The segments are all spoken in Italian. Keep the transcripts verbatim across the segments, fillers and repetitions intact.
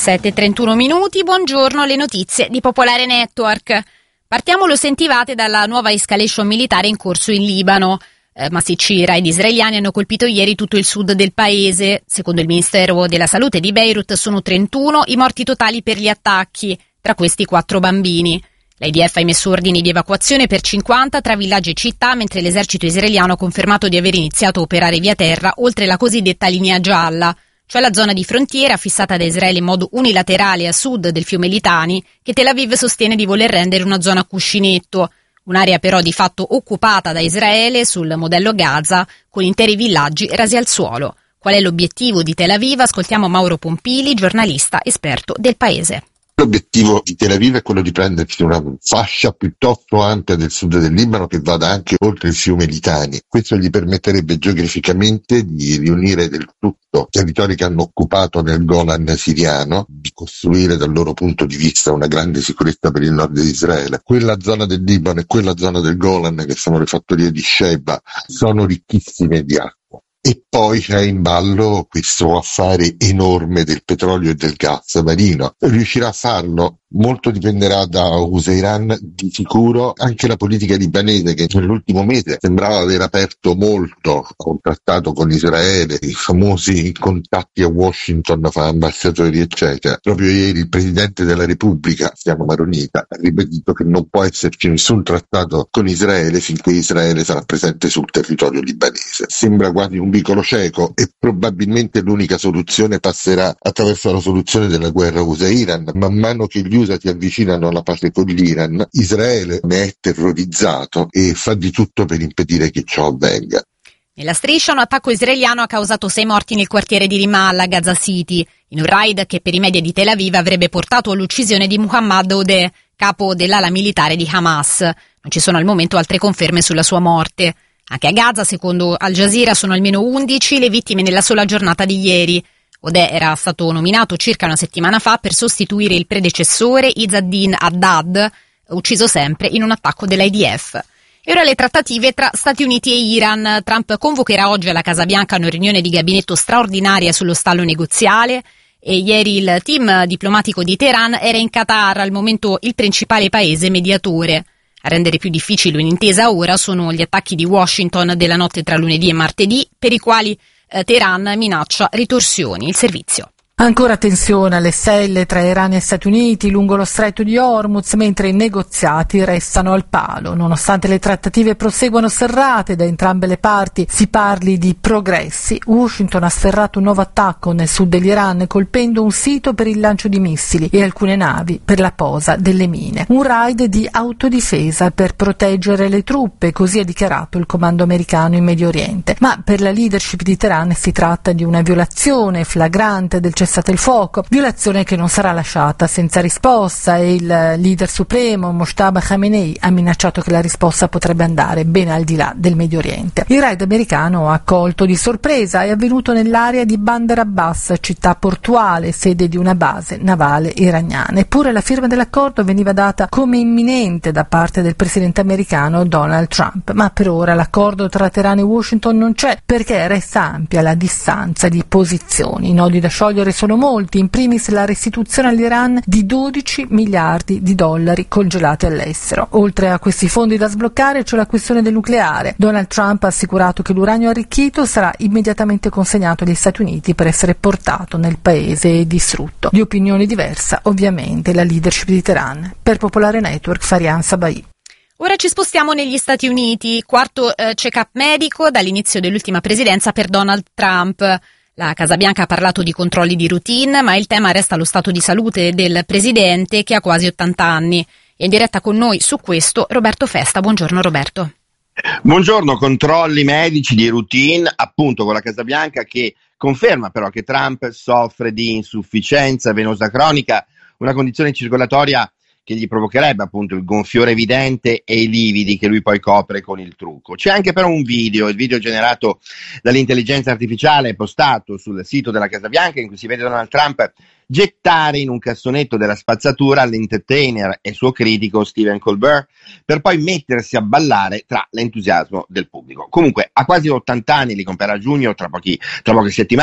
sette e trentuno minuti, buongiorno, le notizie di Popolare Network. Partiamo, lo sentivate, dalla nuova escalation militare in corso in Libano. Eh, massicci raid israeliani hanno colpito ieri tutto il sud del paese. Secondo il Ministero della Salute di Beirut sono trentuno i morti totali per gli attacchi, tra questi quattro bambini. L'I D F ha emesso ordini di evacuazione per cinquanta tra villaggi e città, mentre l'esercito israeliano ha confermato di aver iniziato a operare via terra oltre la cosiddetta linea gialla, cioè la zona di frontiera fissata da Israele in modo unilaterale a sud del fiume Litani, che Tel Aviv sostiene di voler rendere una zona cuscinetto, un'area però di fatto occupata da Israele sul modello Gaza, con interi villaggi rasi al suolo. Qual è l'obiettivo di Tel Aviv? Ascoltiamo Mauro Pompili, giornalista esperto del paese. L'obiettivo di Tel Aviv è quello di prendersi una fascia piuttosto ampia del sud del Libano che vada anche oltre il fiume Litani. Questo gli permetterebbe geograficamente di riunire del tutto territori che hanno occupato nel Golan siriano, di costruire dal loro punto di vista una grande sicurezza per il nord di Israele. Quella zona del Libano e quella zona del Golan, che sono le fattorie di Sheba, sono ricchissime di acqua. E poi c'è in ballo questo affare enorme del petrolio e del gas marino. Riuscirà a farlo? Molto dipenderà da Huseiran, di sicuro anche la politica libanese, che nell'ultimo mese sembrava aver aperto molto a un trattato con Israele, i famosi contatti a Washington fra ambasciatori eccetera. Proprio ieri il Presidente della Repubblica, Siamo Maronita, ha ribadito che non può esserci nessun trattato con Israele finché Israele sarà presente sul territorio libanese. Sembra quasi un vicolo cieco e probabilmente l'unica soluzione passerà attraverso la soluzione della guerra Huseiran. Man mano che gli U S A si avvicinano alla pace con l'Iran, Israele ne è terrorizzato e fa di tutto per impedire che ciò avvenga. Nella striscia, un attacco israeliano ha causato sei morti nel quartiere di Ramallah, Gaza City, in un raid che per i media di Tel Aviv avrebbe portato all'uccisione di Muhammad Odeh, capo dell'ala militare di Hamas. Non ci sono al momento altre conferme sulla sua morte. Anche a Gaza, secondo Al Jazeera, sono almeno undici le vittime nella sola giornata di ieri. Odeh era stato nominato circa una settimana fa per sostituire il predecessore Izz-ad-Din Haddad, ucciso sempre in un attacco dell'I D F. E ora le trattative tra Stati Uniti e Iran. Trump convocherà oggi alla Casa Bianca una riunione di gabinetto straordinaria sullo stallo negoziale e ieri il team diplomatico di Teheran era in Qatar, al momento il principale paese mediatore. A rendere più difficile un'intesa ora sono gli attacchi di Washington della notte tra lunedì e martedì, per i quali eh, Teheran minaccia ritorsioni. Il servizio. Ancora tensione alle stelle tra Iran e Stati Uniti lungo lo stretto di Hormuz, mentre i negoziati restano al palo. Nonostante le trattative proseguano serrate da entrambe le parti, si parli di progressi. Washington ha sferrato un nuovo attacco nel sud dell'Iran, colpendo un sito per il lancio di missili e alcune navi per la posa delle mine. Un raid di autodifesa per proteggere le truppe, così ha dichiarato il comando americano in Medio Oriente. Ma per la leadership di Teheran si tratta di una violazione flagrante del cessate il fuoco, violazione che non sarà lasciata senza risposta, e il leader supremo Mojtaba Khamenei ha minacciato che la risposta potrebbe andare ben al di là del Medio Oriente. Il raid americano ha colto di sorpresa, è avvenuto nell'area di Bandar Abbas, città portuale, sede di una base navale iraniana. Eppure la firma dell'accordo veniva data come imminente da parte del presidente americano Donald Trump, ma per ora l'accordo tra Teheran e Washington non c'è, perché resta ampia la distanza di posizioni. I nodi da sciogliere sono molti, in primis la restituzione all'Iran di dodici miliardi di dollari congelati all'estero. Oltre a questi fondi da sbloccare c'è la questione del nucleare. Donald Trump ha assicurato che l'uranio arricchito sarà immediatamente consegnato agli Stati Uniti per essere portato nel paese e distrutto. Di opinione diversa, ovviamente, la leadership di Teheran. Per Popolare Network, Farian Sabai. Ora ci spostiamo negli Stati Uniti. Quarto eh, check-up medico dall'inizio dell'ultima presidenza per Donald Trump. La Casa Bianca ha parlato di controlli di routine, ma il tema resta lo stato di salute del presidente, che ha quasi ottanta anni. È in diretta con noi su questo Roberto Festa. Buongiorno Roberto. Buongiorno. Controlli medici di routine, appunto, con la Casa Bianca che conferma però che Trump soffre di insufficienza venosa cronica, una condizione circolatoria che gli provocherebbe appunto il gonfiore evidente e i lividi che lui poi copre con il trucco. C'è anche però un video, il video generato dall'intelligenza artificiale postato sul sito della Casa Bianca, in cui si vede Donald Trump gettare in un cassonetto della spazzatura l'entertainer e suo critico Stephen Colbert, per poi mettersi a ballare tra l'entusiasmo del pubblico. Comunque, a quasi ottanta anni, li compierà a giugno, tra, pochi, tra poche settimane,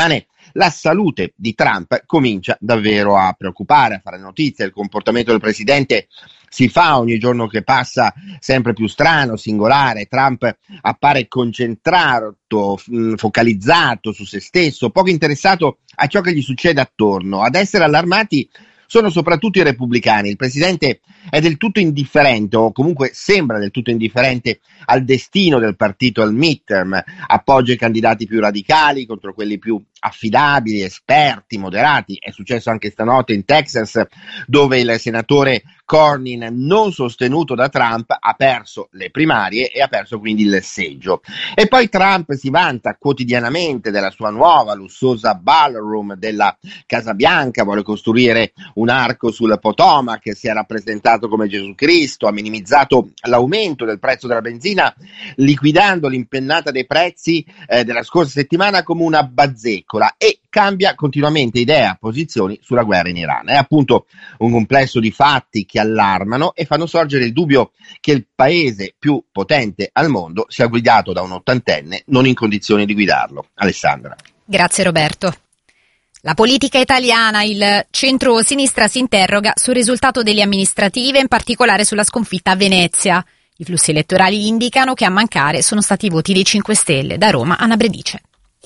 la salute di Trump comincia davvero a preoccupare, a fare notizia. Il comportamento del presidente si fa ogni giorno che passa sempre più strano, singolare. Trump appare concentrato, focalizzato su se stesso, poco interessato a ciò che gli succede attorno. Ad essere allarmati sono soprattutto i repubblicani. Il presidente è del tutto indifferente, o comunque sembra del tutto indifferente, al destino del partito al midterm. Appoggia i candidati più radicali contro quelli più affidabili, esperti, moderati. È successo anche stanotte in Texas, dove il senatore Cornyn, non sostenuto da Trump, ha perso le primarie e ha perso quindi il seggio. E poi Trump si vanta quotidianamente della sua nuova lussuosa ballroom della Casa Bianca, vuole costruire un arco sul Potomac, si è rappresentato come Gesù Cristo, ha minimizzato l'aumento del prezzo della benzina, liquidando l'impennata dei prezzi eh, della scorsa settimana come una bazzecola, e cambia continuamente idea, posizioni sulla guerra in Iran. È appunto un complesso di fatti che allarmano e fanno sorgere il dubbio che il paese più potente al mondo sia guidato da un ottantenne non in condizioni di guidarlo. Alessandra. Grazie Roberto. La politica italiana, il centro-sinistra si interroga sul risultato delle amministrative, in particolare sulla sconfitta a Venezia. I flussi elettorali indicano che a mancare sono stati i voti dei cinque Stelle. Da Roma, Anna Bredice.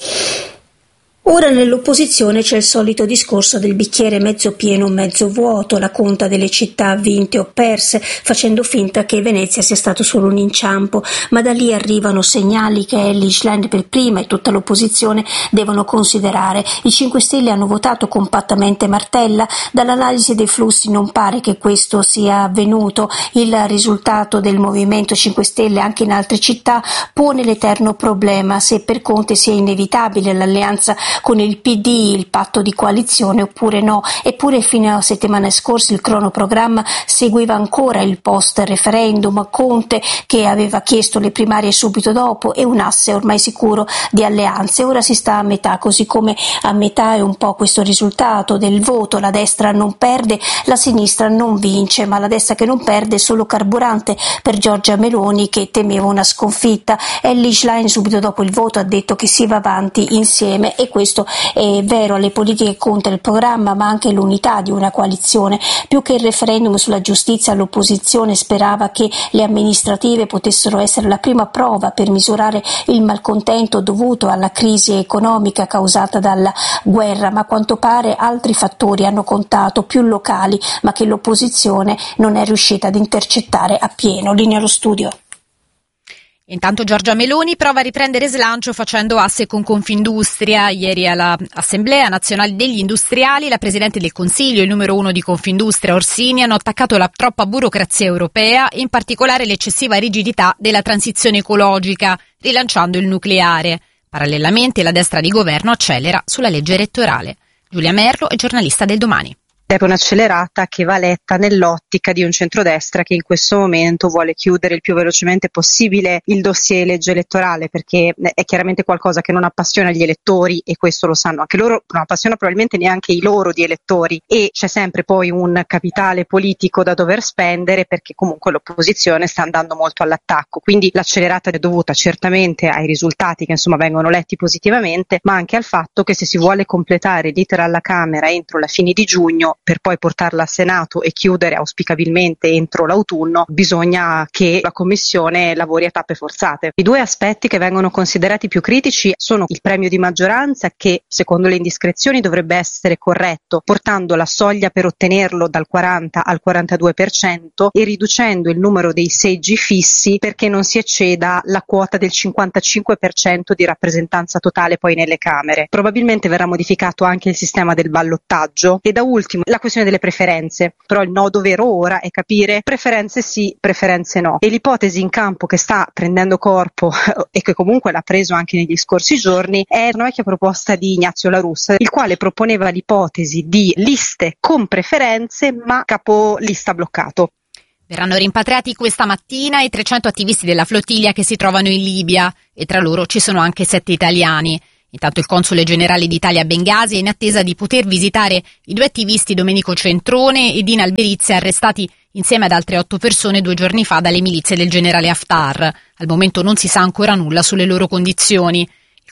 Ora nell'opposizione c'è il solito discorso del bicchiere mezzo pieno o mezzo vuoto, la conta delle città vinte o perse, facendo finta che Venezia sia stato solo un inciampo, ma da lì arrivano segnali che Elly Schlein per prima e tutta l'opposizione devono considerare. I cinque Stelle hanno votato compattamente Martella, dall'analisi dei flussi non pare che questo sia avvenuto. Il risultato del Movimento cinque Stelle anche in altre città pone l'eterno problema se per Conte sia inevitabile l'alleanza con il P D, il patto di coalizione oppure no. Eppure fino a settimane scorse il cronoprogramma seguiva ancora il post referendum, Conte che aveva chiesto le primarie subito dopo e un asse ormai sicuro di alleanze. Ora si sta a metà, così come a metà è un po' questo risultato del voto. La destra non perde, la sinistra non vince, ma la destra che non perde è solo carburante per Giorgia Meloni, che temeva una sconfitta. Elly Schlein subito dopo il voto ha detto che si va avanti insieme, e questo è vero alle politiche contro il programma, ma anche l'unità di una coalizione. Più che il referendum sulla giustizia, l'opposizione sperava che le amministrative potessero essere la prima prova per misurare il malcontento dovuto alla crisi economica causata dalla guerra, ma a quanto pare altri fattori hanno contato, più locali, ma che l'opposizione non è riuscita ad intercettare appieno. Linea allo studio. Intanto Giorgia Meloni prova a riprendere slancio facendo asse con Confindustria. Ieri all'Assemblea Nazionale degli Industriali la Presidente del Consiglio e il numero uno di Confindustria Orsini hanno attaccato la troppa burocrazia europea e in particolare l'eccessiva rigidità della transizione ecologica, rilanciando il nucleare. Parallelamente la destra di governo accelera sulla legge elettorale. Giulia Merlo è giornalista del Domani. È un'accelerata che va letta nell'ottica di un centrodestra che in questo momento vuole chiudere il più velocemente possibile il dossier legge elettorale, perché è chiaramente qualcosa che non appassiona gli elettori, e questo lo sanno anche loro, non appassiona probabilmente neanche i loro di elettori, e c'è sempre poi un capitale politico da dover spendere perché comunque l'opposizione sta andando molto all'attacco. Quindi l'accelerata è dovuta certamente ai risultati che insomma vengono letti positivamente, ma anche al fatto che se si vuole completare l'iter alla Camera entro la fine di giugno per poi portarla a Senato e chiudere auspicabilmente entro l'autunno, bisogna che la Commissione lavori a tappe forzate. I due aspetti che vengono considerati più critici sono il premio di maggioranza, che secondo le indiscrezioni dovrebbe essere corretto, portando la soglia per ottenerlo dal quaranta al quarantadue per cento e riducendo il numero dei seggi fissi perché non si ecceda la quota del cinquantacinque per cento di rappresentanza totale poi nelle Camere. Probabilmente verrà modificato anche il sistema del ballottaggio e da ultimo la questione delle preferenze, però il nodo vero ora è capire preferenze sì, preferenze no, e l'ipotesi in campo che sta prendendo corpo e che comunque l'ha preso anche negli scorsi giorni è una vecchia proposta di Ignazio La Russa, il quale proponeva l'ipotesi di liste con preferenze ma capolista bloccato. Verranno rimpatriati questa mattina i trecento attivisti della flottiglia che si trovano in Libia, e tra loro ci sono anche sette italiani. Intanto il console generale d'Italia a Bengasi è in attesa di poter visitare i due attivisti Domenico Centrone e Dina Alberizia, arrestati insieme ad altre otto persone due giorni fa dalle milizie del generale Haftar. Al momento non si sa ancora nulla sulle loro condizioni. Il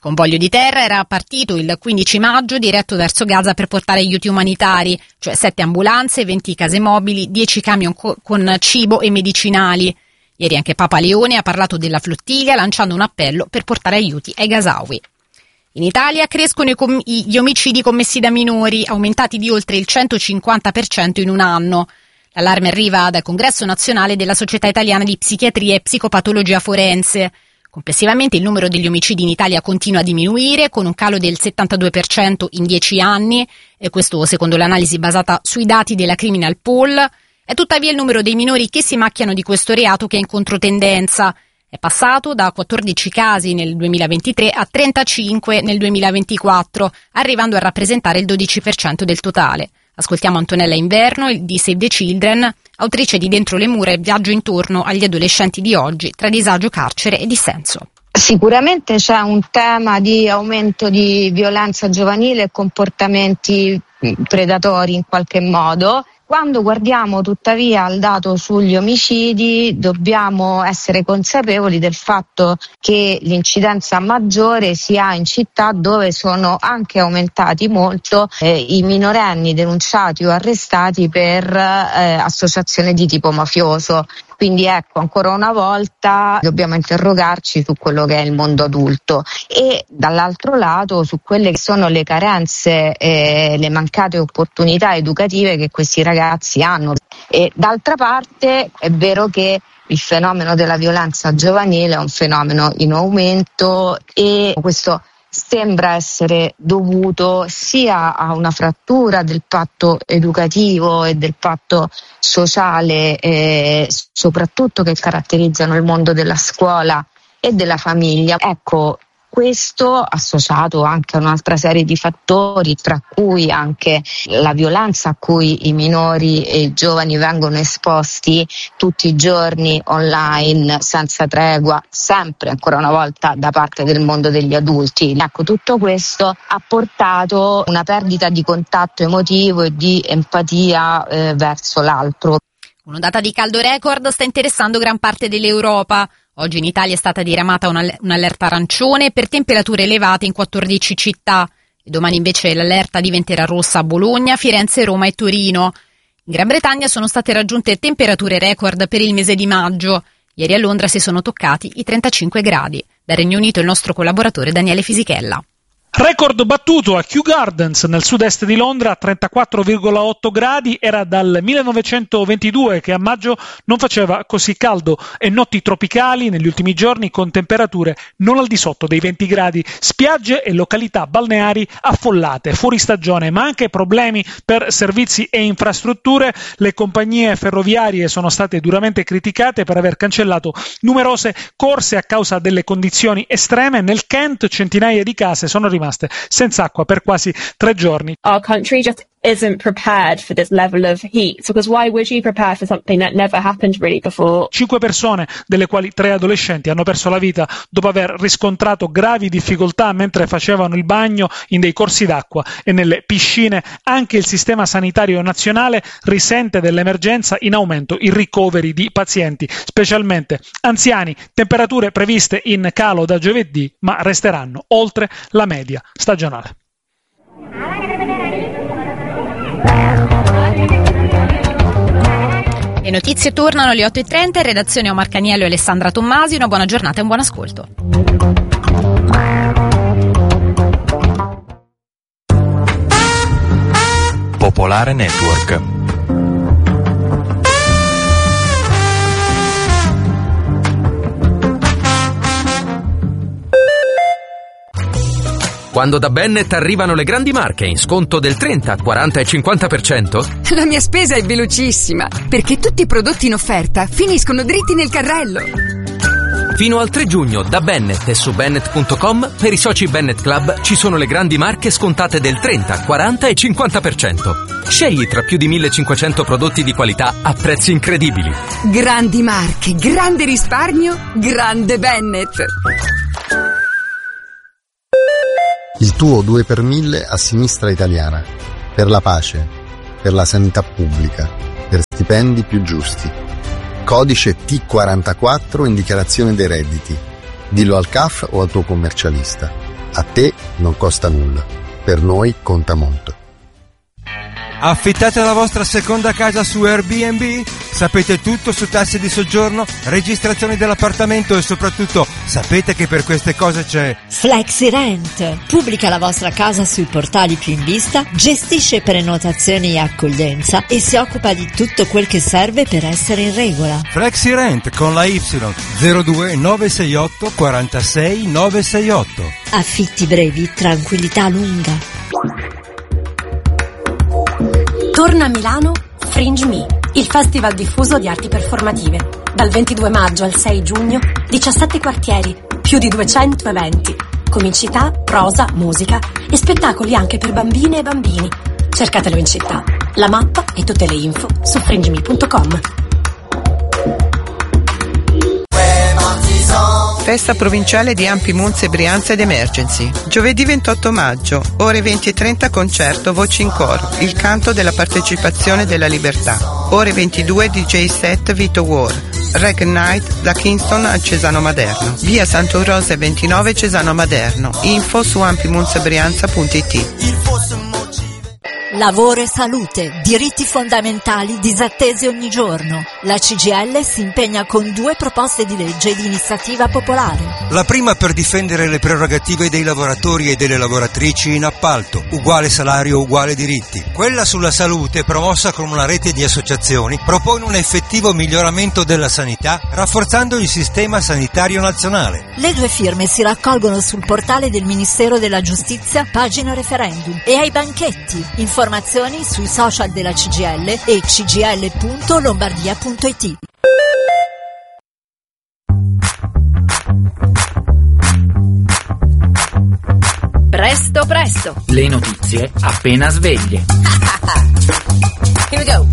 Il convoglio di terra era partito il quindici maggio diretto verso Gaza per portare aiuti umanitari, cioè sette ambulanze, venti case mobili, dieci camion co- con cibo e medicinali. Ieri anche Papa Leone ha parlato della flottiglia lanciando un appello per portare aiuti ai gazawi. In Italia crescono i com- gli omicidi commessi da minori, aumentati di oltre il centocinquanta per cento in un anno. L'allarme arriva dal Congresso Nazionale della Società Italiana di Psichiatria e Psicopatologia Forense. Complessivamente il numero degli omicidi in Italia continua a diminuire, con un calo del settantadue per cento in dieci anni, e questo secondo l'analisi basata sui dati della Criminal Poll. È tuttavia il numero dei minori che si macchiano di questo reato che è in controtendenza. È passato da quattordici casi nel duemilaventitré a trentacinque nel duemilaventiquattro, arrivando a rappresentare il dodici per cento del totale. Ascoltiamo Antonella Inverno di Save the Children, autrice di Dentro le mura e viaggio intorno agli adolescenti di oggi tra disagio, carcere e dissenso. Sicuramente c'è un tema di aumento di violenza giovanile e comportamenti predatori in qualche modo. Quando guardiamo tuttavia al dato sugli omicidi dobbiamo essere consapevoli del fatto che l'incidenza maggiore si ha in città dove sono anche aumentati molto eh, i minorenni denunciati o arrestati per eh, associazione di tipo mafioso. Quindi ecco, ancora una volta dobbiamo interrogarci su quello che è il mondo adulto e dall'altro lato su quelle che sono le carenze e le mancate opportunità educative che questi ragazzi hanno. E d'altra parte è vero che il fenomeno della violenza giovanile è un fenomeno in aumento e questo sembra essere dovuto sia a una frattura del patto educativo e del patto sociale, eh, soprattutto che caratterizzano il mondo della scuola e della famiglia. Ecco, questo associato anche a un'altra serie di fattori, tra cui anche la violenza a cui i minori e i giovani vengono esposti tutti i giorni online, senza tregua, sempre ancora una volta da parte del mondo degli adulti. Ecco, tutto questo ha portato una perdita di contatto emotivo e di empatia eh, verso l'altro. Un'ondata di caldo record sta interessando gran parte dell'Europa. Oggi in Italia è stata diramata un'allerta arancione per temperature elevate in quattordici città. E domani invece l'allerta diventerà rossa a Bologna, Firenze, Roma e Torino. In Gran Bretagna sono state raggiunte temperature record per il mese di maggio. Ieri a Londra si sono toccati i trentacinque gradi. Dal Regno Unito il nostro collaboratore Daniele Fisichella. Record battuto a Kew Gardens nel sud-est di Londra a trentaquattro virgola otto gradi, era dal millenovecentoventidue che a maggio non faceva così caldo e notti tropicali negli ultimi giorni con temperature non al di sotto dei venti gradi, spiagge e località balneari affollate, fuori stagione, ma anche problemi per servizi e infrastrutture. Le compagnie ferroviarie sono state duramente criticate per aver cancellato numerose corse a causa delle condizioni estreme. Nel Kent centinaia di case sono rimaste senza acqua per quasi tre giorni. Our country just isn't prepared for this level of heat, because why would you prepare for something that never happened really before? Cinque persone, delle quali tre adolescenti, hanno perso la vita dopo aver riscontrato gravi difficoltà mentre facevano il bagno in dei corsi d'acqua e nelle piscine. Anche il sistema sanitario nazionale risente dell'emergenza, in aumento i ricoveri di pazienti, specialmente anziani. Temperature previste in calo da giovedì, ma resteranno oltre la media stagionale. Le notizie tornano alle otto e trenta, in redazione Omar Caniello e Alessandra Tommasi. Una buona giornata e un buon ascolto. Popolare Network. Quando da Bennett arrivano le grandi marche in sconto del trenta, quaranta e cinquanta per cento? La mia spesa è velocissima, perché tutti i prodotti in offerta finiscono dritti nel carrello. Fino al tre giugno da Bennett e su Bennett punto com per i soci Bennett Club ci sono le grandi marche scontate del trenta, quaranta e cinquanta per cento. Scegli tra più di millecinquecento prodotti di qualità a prezzi incredibili. Grandi marche, grande risparmio, grande Bennett. Il tuo due per mille a Sinistra Italiana. Per la pace, per la sanità pubblica, per stipendi più giusti. Codice T quarantaquattro in dichiarazione dei redditi. Dillo al C A F o al tuo commercialista. A te non costa nulla, per noi conta molto. Affittate la vostra seconda casa su Airbnb? Sapete tutto su tasse di soggiorno, registrazioni dell'appartamento e soprattutto sapete che per queste cose c'è FlexiRent. Pubblica la vostra casa sui portali più in vista, gestisce prenotazioni e accoglienza e si occupa di tutto quel che serve per essere in regola. FlexiRent con la Y zero due nove sei otto quarantasei nove sei otto. Affitti brevi, tranquillità lunga. Torna a Milano Fringe Me, il festival diffuso di arti performative. Dal ventidue maggio al sei giugno, diciassette quartieri, più di duecento eventi, comicità, prosa, musica e spettacoli anche per bambine e bambini. Cercatelo in città. La mappa e tutte le info su fringeme punto com. Festa provinciale di Ampi Monza e Brianza ed Emergency. Giovedì ventotto maggio, ore venti e trenta concerto Voci in Coro, il canto della partecipazione della libertà. Ore ventidue D J set Vito War, Reg Night da Kingston al Cesano Maderno. Via Sant'Urose ventinove Cesano Maderno. Info su ampimonzabrianza punto it. Lavoro e salute, diritti fondamentali disattesi ogni giorno. La C G I L si impegna con due proposte di legge di iniziativa popolare. La prima per difendere le prerogative dei lavoratori e delle lavoratrici in appalto, uguale salario, uguale diritti. Quella sulla salute, promossa con una rete di associazioni, propone un effettivo miglioramento della sanità, rafforzando il sistema sanitario nazionale. Le due firme si raccolgono sul portale del Ministero della Giustizia, pagina referendum, e ai banchetti. Informazioni sui social della C G I L e c g i l punto lombardia punto it. Presto presto, le notizie appena sveglie. Here we go.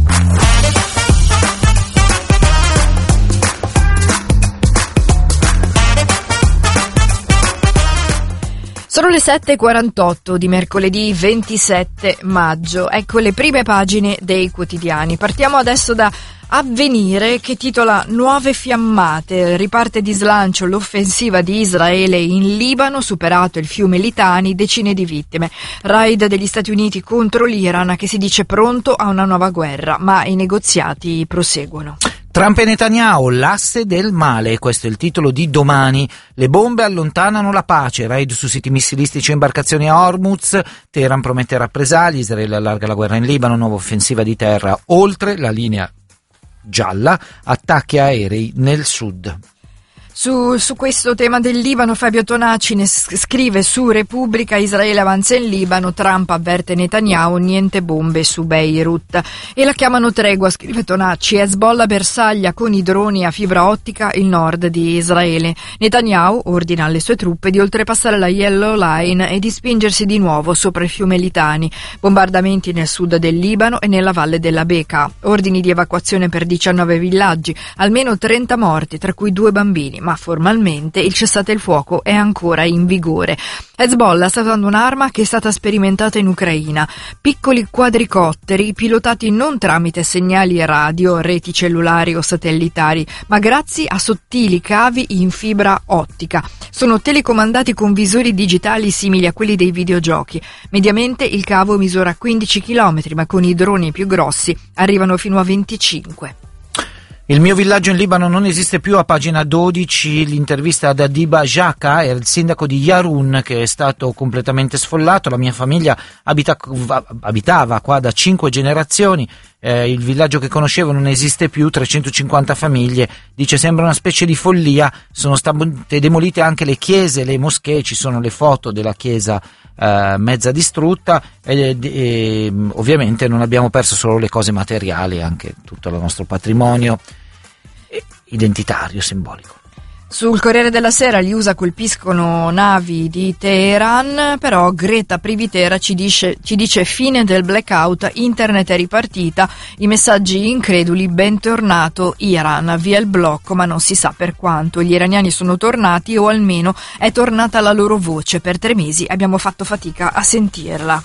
Sono le sette e quarantotto di mercoledì ventisette maggio. Ecco le prime pagine dei quotidiani. Partiamo adesso da Avvenire, che titola Nuove fiammate, riparte di slancio l'offensiva di Israele in Libano, superato il fiume Litani, decine di vittime. Raid degli Stati Uniti contro l'Iran, che si dice pronto a una nuova guerra, ma i negoziati proseguono. Trump e Netanyahu, l'asse del male, questo è il titolo di Domani. Le bombe allontanano la pace, raid su siti missilistici e imbarcazioni a Hormuz, Teheran promette rappresaglie, Israele allarga la guerra in Libano, nuova offensiva di terra oltre la linea gialla, attacchi aerei nel sud. Su, su questo tema del Libano Fabio Tonacci ne scrive su Repubblica: Israele avanza in Libano, Trump avverte Netanyahu, niente bombe su Beirut. E la chiamano tregua, scrive Tonacci, Hezbollah bersaglia con i droni a fibra ottica il nord di Israele. Netanyahu ordina alle sue truppe di oltrepassare la Yellow Line e di spingersi di nuovo sopra il fiume Litani. Bombardamenti nel sud del Libano e nella valle della Bekaa. Ordini di evacuazione per diciannove villaggi, almeno trenta morti, tra cui due bambini. Ma formalmente il cessate il fuoco è ancora in vigore. Hezbollah sta usando un'arma che è stata sperimentata in Ucraina. Piccoli quadricotteri pilotati non tramite segnali radio, reti cellulari o satellitari, ma grazie a sottili cavi in fibra ottica. Sono telecomandati con visori digitali simili a quelli dei videogiochi. Mediamente il cavo misura quindici chilometri, ma con i droni più grossi arrivano fino a venticinque. Il mio villaggio in Libano non esiste più, a pagina dodici l'intervista ad Adiba Jaka, è il sindaco di Yarun, che è stato completamente sfollato. La mia famiglia abita, abitava qua da cinque generazioni, eh, il villaggio che conoscevo non esiste più, trecentocinquanta famiglie, dice sembra una specie di follia, sono state demolite anche le chiese, le moschee, ci sono le foto della chiesa eh, mezza distrutta e, e ovviamente non abbiamo perso solo le cose materiali, anche tutto il nostro patrimonio identitario, simbolico. Sul Corriere della Sera gli U S A colpiscono navi di Teheran, però Greta Privitera ci dice, ci dice fine del blackout, internet è ripartita, i messaggi increduli, bentornato Iran, via il blocco ma non si sa per quanto, gli iraniani sono tornati o almeno è tornata la loro voce, per tre mesi abbiamo fatto fatica a sentirla.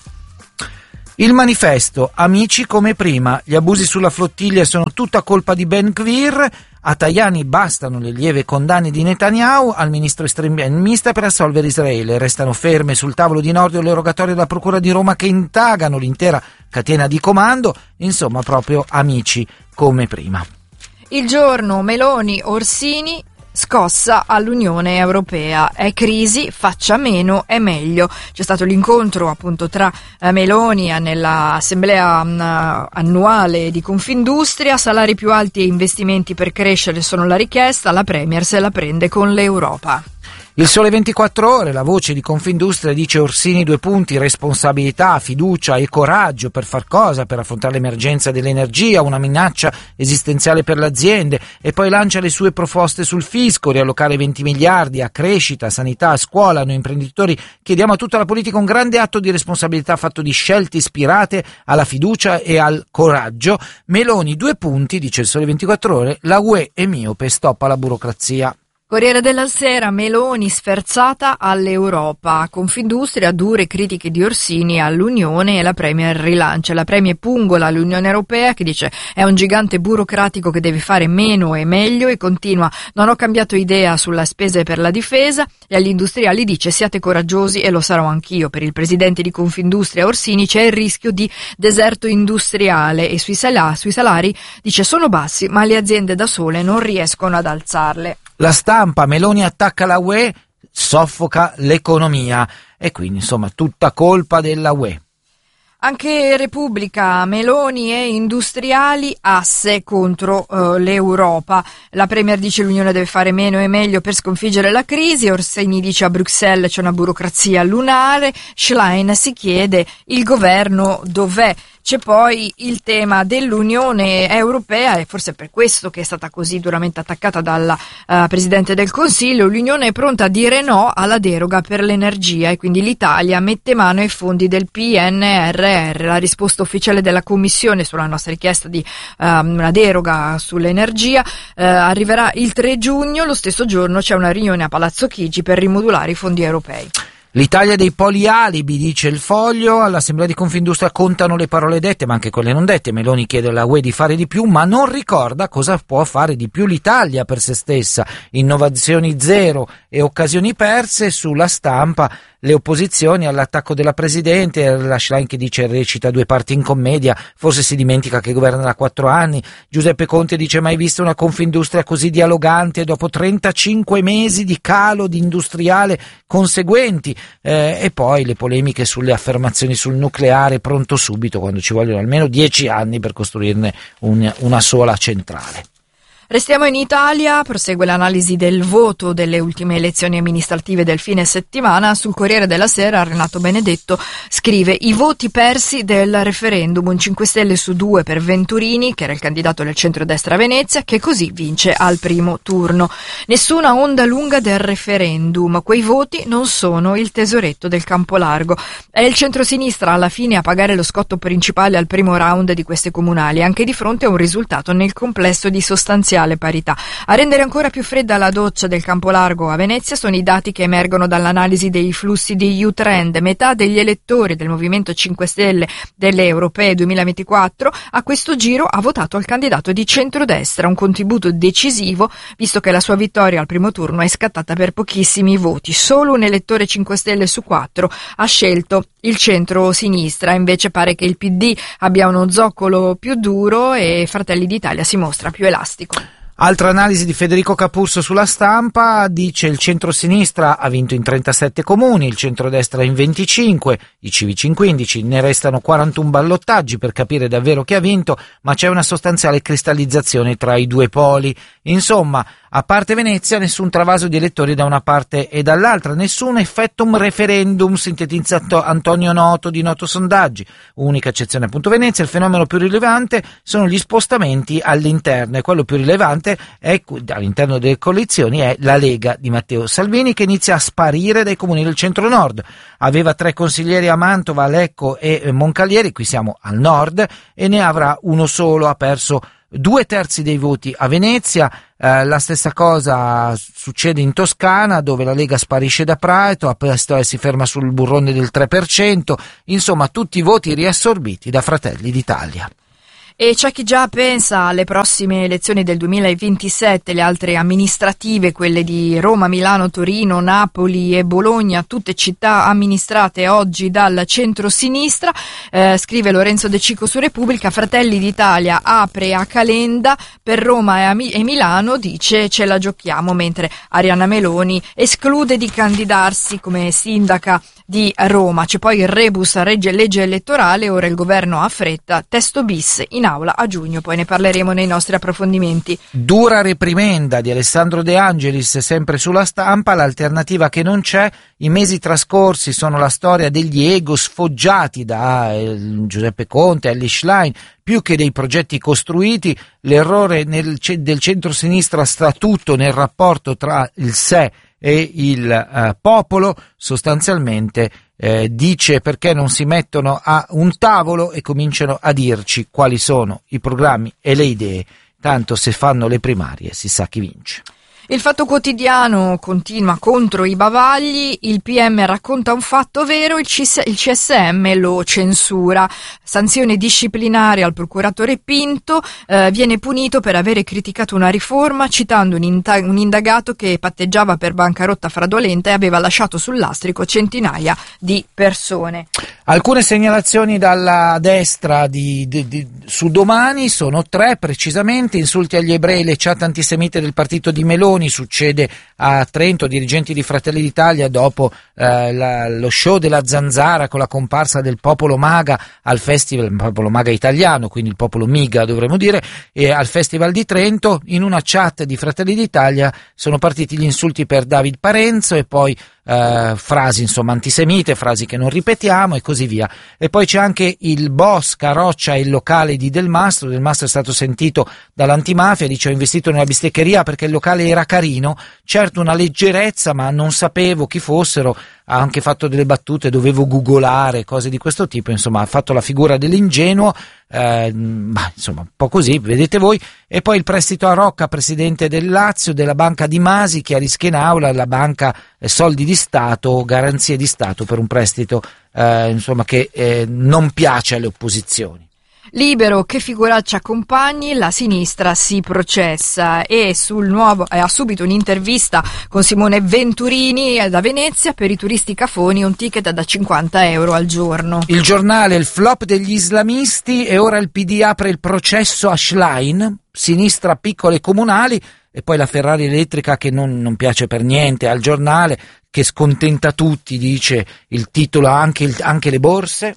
Il Manifesto, amici come prima, gli abusi sulla flottiglia sono tutta colpa di Ben Gvir, A Tajani bastano le lieve condanne di Netanyahu, al ministro estremista per assolvere Israele. Restano ferme sul tavolo di Nordio le rogatorie della Procura di Roma che indagano l'intera catena di comando, insomma proprio amici come prima. Il Giorno, Meloni, Orsini, scossa all'Unione Europea. È crisi, faccia meno è meglio. C'è stato l'incontro appunto tra eh, Meloni nell'assemblea mh, annuale di Confindustria. Salari più alti e investimenti per crescere sono la richiesta, la Premier se la prende con l'Europa. Il Sole ventiquattro Ore, la voce di Confindustria dice Orsini due punti, responsabilità, fiducia e coraggio per far cosa? Per affrontare l'emergenza dell'energia, una minaccia esistenziale per le aziende, e poi lancia le sue proposte sul fisco, riallocare venti miliardi a crescita, sanità, scuola. Noi imprenditori chiediamo a tutta la politica un grande atto di responsabilità fatto di scelte ispirate alla fiducia e al coraggio. Meloni due punti, dice il Sole ventiquattro Ore, la U E è miope, stoppa la burocrazia. Corriere della Sera, Meloni sferzata all'Europa. Confindustria, dure critiche di Orsini all'Unione e la Premier rilancia. La Premier pungola all'Unione Europea che dice è un gigante burocratico che deve fare meno e meglio, e continua non ho cambiato idea sulla spese per la difesa, e agli industriali dice siate coraggiosi e lo sarò anch'io. Per il presidente di Confindustria Orsini c'è il rischio di deserto industriale, e sui salari, sui salari dice sono bassi ma le aziende da sole non riescono ad alzarle. La Stampa, Meloni attacca la U E, soffoca l'economia, e quindi insomma tutta colpa della U E. Anche Repubblica, Meloni e industriali, asse contro uh, l'Europa. La Premier dice l'Unione deve fare meno e meglio per sconfiggere la crisi. Orsini dice a Bruxelles c'è una burocrazia lunare. Schlein si chiede il governo dov'è. C'è poi il tema dell'Unione Europea, e forse è per questo che è stata così duramente attaccata dalla uh, Presidente del Consiglio. L'Unione è pronta a dire no alla deroga per l'energia, e quindi l'Italia mette mano ai fondi del P N R R. La risposta ufficiale della Commissione sulla nostra richiesta di um, una deroga sull'energia uh, arriverà il tre giugno. Lo stesso giorno c'è una riunione a Palazzo Chigi per rimodulare i fondi europei. L'Italia dei polialibi, dice il Foglio, all'Assemblea di Confindustria contano le parole dette ma anche quelle non dette. Meloni chiede alla U E di fare di più ma non ricorda cosa può fare di più l'Italia per se stessa. Innovazioni zero e occasioni perse. Sulla Stampa le opposizioni all'attacco della Presidente, la Schlein che dice recita due parti in commedia, forse si dimentica che governa da quattro anni. Giuseppe Conte dice mai visto una Confindustria così dialogante dopo trentacinque mesi di calo di industriale conseguenti. Eh, e poi le polemiche sulle affermazioni sul nucleare pronto subito, quando ci vogliono almeno dieci anni per costruirne un, una sola centrale. Restiamo in Italia, prosegue l'analisi del voto delle ultime elezioni amministrative del fine settimana. Sul Corriere della Sera Renato Benedetto scrive i voti persi del referendum, un cinque Stelle su due per Venturini, che era il candidato del centrodestra a Venezia, che così vince al primo turno. Nessuna onda lunga del referendum, quei voti non sono il tesoretto del Campolargo. È il centrosinistra alla fine a pagare lo scotto principale al primo round di queste comunali, anche di fronte a un risultato nel complesso di sostanziale parità. A rendere ancora più fredda la doccia del Campolargo a Venezia sono i dati che emergono dall'analisi dei flussi di U-Trend. Metà degli elettori del Movimento cinque Stelle delle Europee duemilaventiquattro a questo giro ha votato al candidato di centrodestra, un contributo decisivo visto che la sua vittoria al primo turno è scattata per pochissimi voti. Solo un elettore cinque Stelle su quattro ha scelto il centro-sinistra, invece pare che il P D abbia uno zoccolo più duro e Fratelli d'Italia si mostra più elastico. Altra analisi di Federico Capurso sulla Stampa, dice il centrosinistra ha vinto in trentasette comuni, il centrodestra in venticinque, i civici in quindici, ne restano quarantuno ballottaggi per capire davvero chi ha vinto, ma c'è una sostanziale cristallizzazione tra i due poli. Insomma, a parte Venezia, nessun travaso di elettori da una parte e dall'altra, nessun effettum referendum, sintetizza Antonio Noto di Noto Sondaggi. Unica eccezione appunto Venezia, il fenomeno più rilevante sono gli spostamenti all'interno, e quello più rilevante è, all'interno delle coalizioni, è la Lega di Matteo Salvini, che inizia a sparire dai comuni del centro-nord. Aveva tre consiglieri a Mantova, Lecco e Moncalieri, qui siamo al nord, e ne avrà uno solo, ha perso due terzi dei voti a Venezia. Eh, la stessa cosa succede in Toscana, dove la Lega sparisce da Prato, a Pistoia si ferma sul burrone del tre per cento, insomma tutti i voti riassorbiti da Fratelli d'Italia. E c'è chi già pensa alle prossime elezioni del duemilaventisette, le altre amministrative, quelle di Roma, Milano, Torino, Napoli e Bologna, tutte città amministrate oggi dal centro-sinistra. Eh, scrive Lorenzo De Cico su Repubblica, Fratelli d'Italia apre a Calenda, per Roma e, a Mi- e Milano dice ce la giochiamo, mentre Arianna Meloni esclude di candidarsi come sindaca di Roma. C'è poi il rebus regge legge elettorale, ora il governo ha fretta, testo bis in aula a giugno, poi ne parleremo nei nostri approfondimenti. Dura reprimenda di Alessandro De Angelis, sempre sulla Stampa, l'alternativa che non c'è, i mesi trascorsi sono la storia degli ego sfoggiati da eh, Giuseppe Conte, Elly Schlein, più che dei progetti costruiti. L'errore nel, del centro-sinistra sta tutto nel rapporto tra il sé e il eh, popolo. Sostanzialmente eh, dice perché non si mettono a un tavolo e cominciano a dirci quali sono i programmi e le idee, tanto se fanno le primarie si sa chi vince. Il Fatto Quotidiano continua contro i bavagli, il P M racconta un fatto vero, il, C S, il C S M lo censura. Sanzione disciplinare al procuratore Pinto, eh, viene punito per avere criticato una riforma citando un, inta- un indagato che patteggiava per bancarotta fraudolenta e aveva lasciato sul lastrico centinaia di persone. Alcune segnalazioni dalla destra di, di, di, su Domani, sono tre precisamente: insulti agli ebrei, le chat antisemite del partito di Meloni. Succede a Trento, dirigenti di Fratelli d'Italia dopo eh, la, lo show della Zanzara con la comparsa del Popolo Maga al festival, il Popolo Maga italiano, quindi il Popolo Miga dovremmo dire, e al Festival di Trento. In una chat di Fratelli d'Italia sono partiti gli insulti per David Parenzo e poi Uh, frasi insomma antisemite, frasi che non ripetiamo e così via. E poi c'è anche il boss Caroccia e il locale di Del Mastro. Del Mastro è stato sentito dall'antimafia, dice: ho investito nella bisteccheria perché il locale era carino, certo una leggerezza, ma non sapevo chi fossero. Ha anche fatto delle battute, dovevo googolare, cose di questo tipo, insomma ha fatto la figura dell'ingenuo, eh, ma insomma un po' così, vedete voi. E poi il prestito a Rocca, presidente del Lazio, della banca di Masi, chiarisca in aula, la banca eh, soldi di Stato, garanzie di Stato per un prestito eh, insomma che eh, non piace alle opposizioni. Libero, che figuraccia compagni, la sinistra si processa. E sul Nuovo eh, ha subito un'intervista con Simone Venturini eh, da Venezia, per i turisti cafoni un ticket da cinquanta euro al giorno. Il Giornale, il flop degli islamisti e ora il P D apre il processo a Schlein, sinistra piccole comunali. E poi la Ferrari elettrica che non, non piace per niente al Giornale, che scontenta tutti, dice il titolo, anche, il, anche le borse.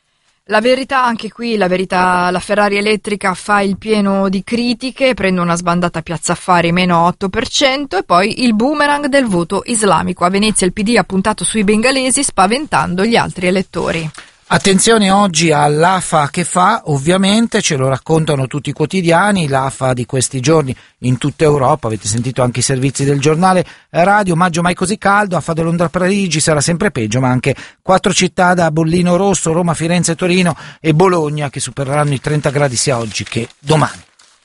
La Verità, anche qui la Verità, la Ferrari elettrica fa il pieno di critiche, prende una sbandata a Piazza Affari meno otto per cento. E poi il boomerang del voto islamico. A Venezia il P D ha puntato sui bengalesi spaventando gli altri elettori. Attenzione oggi all'A F A che fa, ovviamente ce lo raccontano tutti i quotidiani, l'A F A di questi giorni in tutta Europa, avete sentito anche i servizi del giornale radio, maggio mai così caldo, A F A dell'Londra Parigi sarà sempre peggio, ma anche quattro città da bollino rosso, Roma, Firenze, Torino e Bologna che supereranno i trenta gradi sia oggi che domani.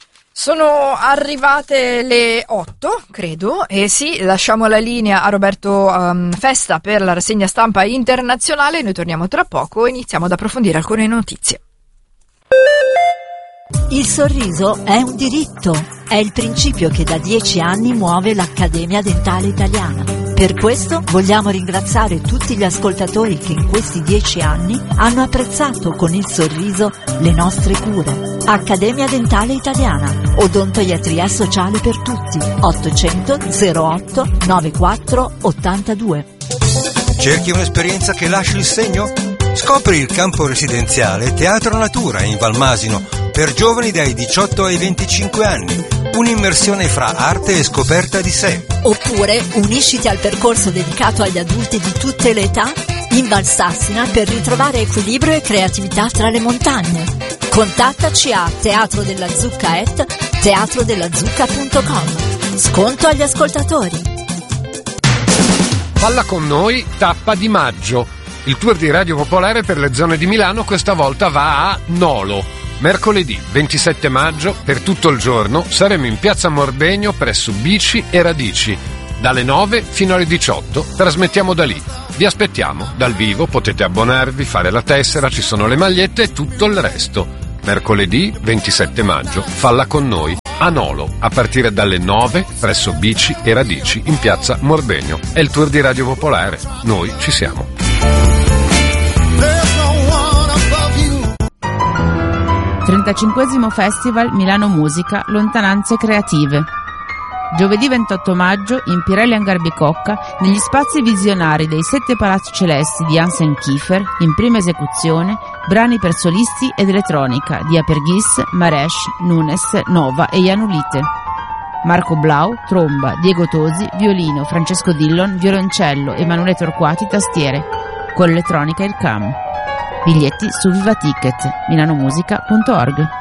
Sono arrivate le otto, credo, e sì, lasciamo la linea a Roberto um, Festa per la rassegna stampa internazionale. Noi torniamo tra poco e iniziamo ad approfondire alcune notizie. Il sorriso è un diritto, è il principio che da dieci anni muove l'Accademia Dentale Italiana. Per questo vogliamo ringraziare tutti gli ascoltatori che in questi dieci anni hanno apprezzato con il sorriso le nostre cure. Accademia Dentale Italiana, odontoiatria sociale per tutti. ottocento zero otto novantaquattro ottantadue. Cerchi un'esperienza che lasci il segno? Scopri il campo residenziale Teatro Natura in Valmasino per giovani dai diciotto ai venticinque anni. Un'immersione fra arte e scoperta di sé. Oppure unisciti al percorso dedicato agli adulti di tutte le età in Valsassina per ritrovare equilibrio e creatività tra le montagne. Contattaci a teatro della zucca at teatro della zucca punto com. Sconto agli ascoltatori. Balla con noi, tappa di maggio. Il tour di Radio Popolare per le zone di Milano questa volta va a Nolo. Mercoledì ventisette maggio, per tutto il giorno, saremo in Piazza Morbegno presso Bici e Radici. Dalle nove fino alle diciotto trasmettiamo da lì. Vi aspettiamo dal vivo, potete abbonarvi, fare la tessera, ci sono le magliette e tutto il resto. Mercoledì ventisette maggio, Falla con noi a Nolo, a partire dalle nove presso Bici e Radici in piazza Morbegno. È il tour di Radio Popolare. Noi ci siamo. trentacinquesimo Festival Milano Musica Lontananze Creative. Giovedì ventotto maggio in Pirelli Hangar Bicocca, negli spazi visionari dei Sette Palazzi Celesti di Hansen Kiefer, in prima esecuzione, brani per solisti ed elettronica di Aperghis, Maresh, Nunes, Nova e Janulite. Marco Blau, tromba, Diego Tosi, violino, Francesco Dillon, violoncello, Emanuele Torquati, tastiere. Con l'elettronica il C A M. Biglietti su Viva Ticket, milanomusica punto org.